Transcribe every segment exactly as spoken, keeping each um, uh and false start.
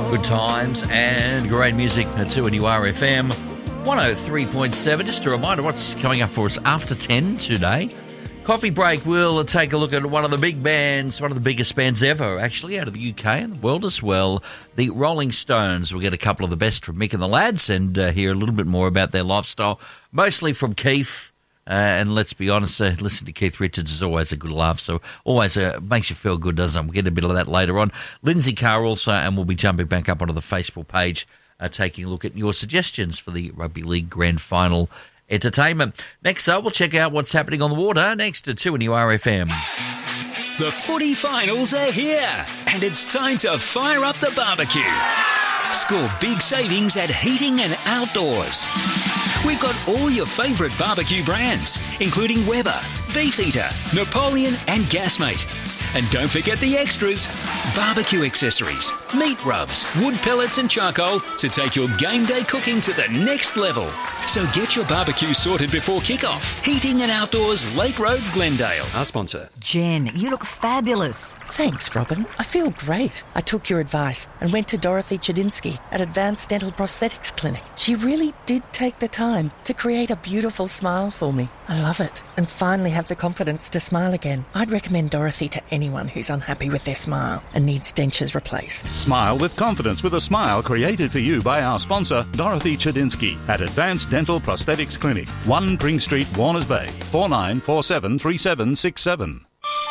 Good times and great music at two N U R F M one oh three point seven. Just a reminder what's coming up for us after ten today. Coffee break, we'll take a look at one of the big bands, one of the biggest bands ever, actually, out of the U K and the world as well, the Rolling Stones. We'll get a couple of the best from Mick and the lads and uh, hear a little bit more about their lifestyle, mostly from Keith. Uh, and let's be honest, uh, listening to Keith Richards is always a good laugh, so always uh, makes you feel good, doesn't it? We'll get a bit of that later on. Lindsay Carr also, and we'll be jumping back up onto the Facebook page, uh, taking a look at your suggestions for the Rugby League Grand Final entertainment. Next up, we'll check out what's happening on the water next to two N U R F M. The footy finals are here, and it's time to fire up the barbecue. Score big savings at Heating and Outdoors. We've got all your favourite barbecue brands, including Weber, Beefeater, Napoleon and Gasmate. And don't forget the extras, barbecue accessories, meat rubs, wood pellets and charcoal to take your game day cooking to the next level. So get your barbecue sorted before kickoff. Heating and Outdoors, Lake Road, Glendale. Our sponsor. Jen, you look fabulous. Thanks, Robin. I feel great. I took your advice and went to Dorothy Chadinsky at Advanced Dental Prosthetics Clinic. She really did take the time to create a beautiful smile for me. I love it and finally have the confidence to smile again. I'd recommend Dorothy to anyone who's unhappy with their smile and needs dentures replaced. Smile with confidence with a smile created for you by our sponsor, Dorothy Chadinsky at Advanced Dental Prosthetics Clinic, one Pring Street, Warners Bay, four nine four seven three seven six seven.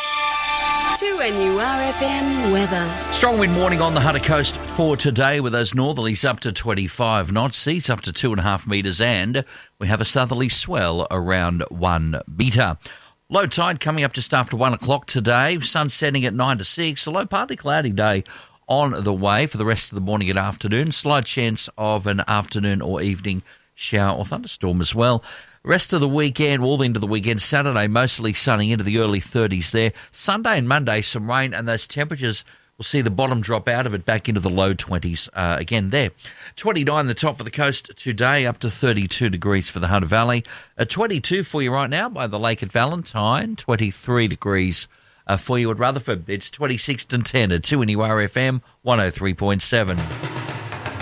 two N U R F M weather. Strong wind warning on the Hunter Coast for today with those northerlies up to twenty-five knots, seas up to two and a half metres, and we have a southerly swell around one metre. Low tide coming up just after one o'clock today. Sun setting at nine to six. A low partly cloudy day on the way for the rest of the morning and afternoon. Slight chance of an afternoon or evening shower or thunderstorm as well. Rest of the weekend, all into the weekend, Saturday mostly sunny into the early thirties there. Sunday and Monday some rain, and those temperatures will see the bottom drop out of it back into the low twenties uh, again there. twenty-nine the top for the coast today, up to thirty-two degrees for the Hunter Valley. Uh, twenty-two for you right now by the lake at Valentine, twenty-three degrees uh, for you at Rutherford. It's twenty-six and ten at two N U R F M one oh three point seven.